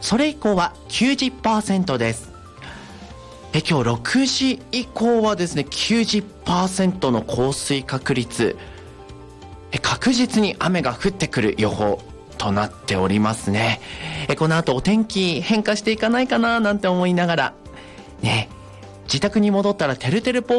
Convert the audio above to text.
それ以降は 90% です。今日6時以降はですね、90% の降水確率、確実に雨が降ってくる予報となっておりますね。この後お天気変化していかないかななんて思いながらね、自宅に戻ったらてるてる